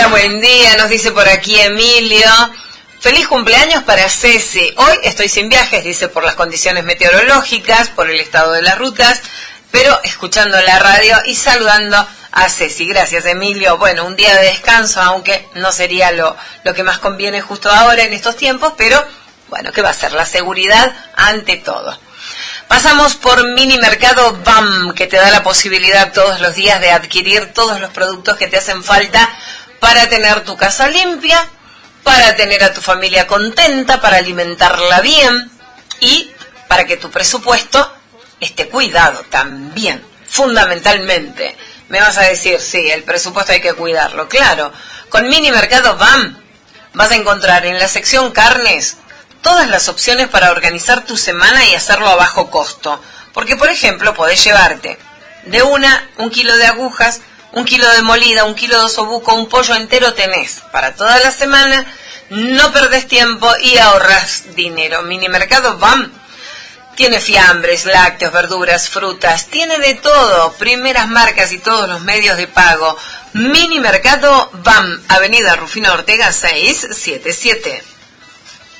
buen día, nos dice por aquí Emilio. Feliz cumpleaños para Ceci. Hoy estoy sin viajes, dice, por las condiciones meteorológicas, por el estado de las rutas, pero escuchando la radio y saludando a Ceci. Gracias, Emilio. Bueno, un día de descanso, aunque no sería lo que más conviene justo ahora en estos tiempos, pero bueno, ¿qué va a ser? La seguridad ante todo. Pasamos por Mini Mercado BAM, que te da la posibilidad todos los días de adquirir todos los productos que te hacen falta para tener tu casa limpia, para tener a tu familia contenta, para alimentarla bien y para que tu presupuesto esté cuidado también, fundamentalmente. Me vas a decir, sí, el presupuesto hay que cuidarlo. Claro, con Mini Mercado BAM vas a encontrar en la sección carnes todas las opciones para organizar tu semana y hacerlo a bajo costo. Porque, por ejemplo, podés llevarte de un kilo de agujas, 1 kilo de molida, 1 kilo de osobuco, un pollo entero tenés para toda la semana, no perdés tiempo y ahorras dinero. Mini Mercado BAM tiene fiambres, lácteos, verduras, frutas, tiene de todo, primeras marcas y todos los medios de pago. Mini Mercado BAM, Avenida Rufino Ortega 677.